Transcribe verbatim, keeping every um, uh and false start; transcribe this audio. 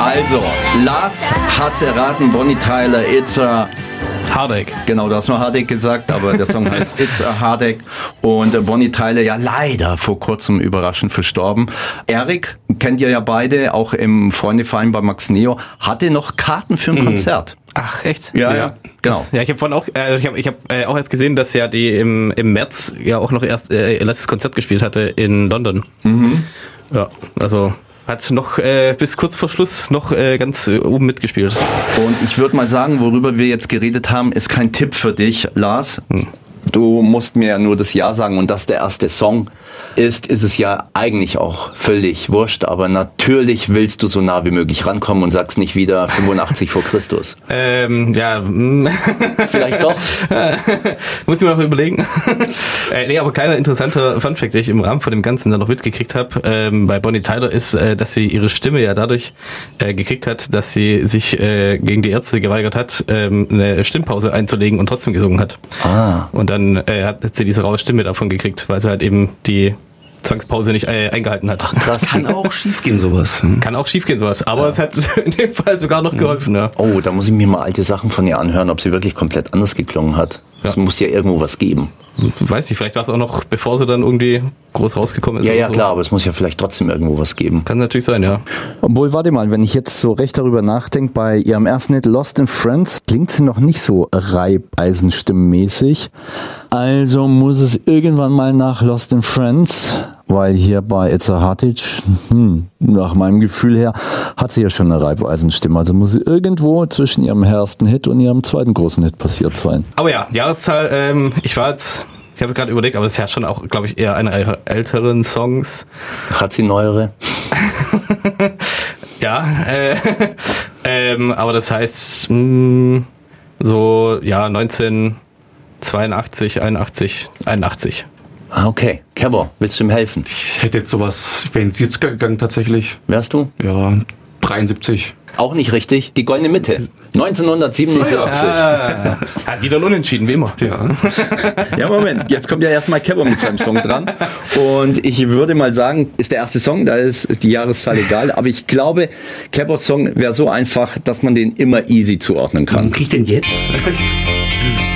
Also, Lars hat's erraten, Bonnie Tyler, It's a Heartache. Genau, du hast nur Heartache gesagt, aber der Song heißt It's a Heartache. Und Bonnie Tyler ja leider vor kurzem überraschend verstorben. Erik, kennt ihr ja beide, auch im Freundeverein bei Max Neo, hatte noch Karten für ein mhm. Konzert. Ach, echt? Ja, ja, ja, genau. Das, ja, ich habe vorhin auch, äh, ich habe ich hab, äh, auch erst gesehen, dass ja die im, im März ja auch noch erst äh, ihr letztes Konzert gespielt hatte in London. Mhm. Ja, also hat noch äh, bis kurz vor Schluss noch äh, ganz äh, oben mitgespielt. Und ich würde mal sagen, worüber wir jetzt geredet haben, ist kein Tipp für dich, Lars. Hm. Du musst mir ja nur das Ja sagen und dass der erste Song ist, ist es ja eigentlich auch völlig wurscht, aber natürlich willst du so nah wie möglich rankommen und sagst nicht wieder fünfundachtzig vor Christus. Ähm, ja. Vielleicht doch. Muss ich mir noch überlegen. äh, nee, aber kleiner interessanter Funfact, den ich im Rahmen von dem Ganzen dann noch mitgekriegt habe, ähm, bei Bonnie Tyler ist, äh, dass sie ihre Stimme ja dadurch äh, gekriegt hat, dass sie sich äh, gegen die Ärzte geweigert hat, ähm, eine Stimmpause einzulegen und trotzdem gesungen hat. Ah. Und dann äh, hat sie diese raue Stimme davon gekriegt, weil sie halt eben die Zwangspause nicht äh, eingehalten hat. Ach, krass. Kann auch schief gehen sowas. Hm? Kann auch schief gehen sowas, aber ja. Es hat in dem Fall sogar noch geholfen. Ja. Oh, da muss ich mir mal alte Sachen von ihr anhören, ob sie wirklich komplett anders geklungen hat. Es ja. muss ja irgendwo was geben. Weiß nicht, vielleicht war es auch noch, bevor sie dann irgendwie groß rausgekommen ist. Ja, ja, so. Klar, aber es muss ja vielleicht trotzdem irgendwo was geben. Kann natürlich sein, ja. Obwohl, warte mal, wenn ich jetzt so recht darüber nachdenke, bei ihrem ersten Hit Lost in Friends klingt sie noch nicht so Reibeisenstimmmäßig. Also muss es irgendwann mal nach Lost in Friends, weil hier bei It's a Heartache, hm, nach meinem Gefühl her, hat sie ja schon eine Reibeisenstimme. Also muss sie irgendwo zwischen ihrem ersten Hit und ihrem zweiten großen Hit passiert sein. Aber ja, Jahreszahl, ähm, ich war jetzt... Ich habe gerade überlegt, aber es ist ja schon auch, glaube ich, eher einer ihrer älteren Songs. Hat sie neuere? ja, äh, ähm, aber das heißt mh, so, ja, neunzehnhundertzweiundachtzig, einundachtzig, einundachtzig. Ah, okay. Kebber, willst du ihm helfen? Ich hätte jetzt sowas, ich wäre in die siebziger gegangen tatsächlich. Wärst du? Ja, dreiundsiebzig. Auch nicht richtig. Die goldene Mitte. neunzehnhundertsiebenundsiebzig. Ja, hat wieder ein Unentschieden, wie immer. Ja. Ja, Moment. Jetzt kommt ja erstmal Kebber mit seinem Song dran. Und ich würde mal sagen, ist der erste Song, da ist die Jahreszahl egal. Aber ich glaube, Kebbers Song wäre so einfach, dass man den immer easy zuordnen kann. Warum krieg ich denn jetzt?